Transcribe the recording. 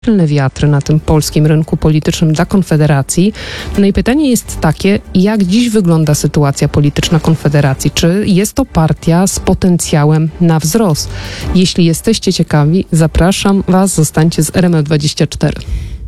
silny wiatr na tym polskim rynku politycznym dla Konfederacji. No i pytanie jest takie, jak dziś wygląda sytuacja polityczna Konfederacji? Czy jest to partia z potencjałem na wzrost? Jeśli jesteście ciekawi, zapraszam Was, zostańcie z RMF24.